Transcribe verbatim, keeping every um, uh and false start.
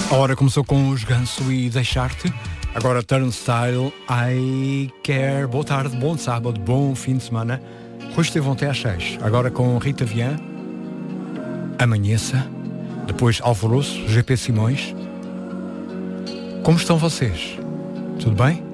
A hora começou com os Ganso e Deixar-te. Agora Turnstile, I Care. Boa tarde, bom sábado, bom fim de semana. Rui Estevão até às seis. Agora com Rita Vian, Amanheça. Depois Alvoroço, G P Simões. Como estão vocês? Tudo bem?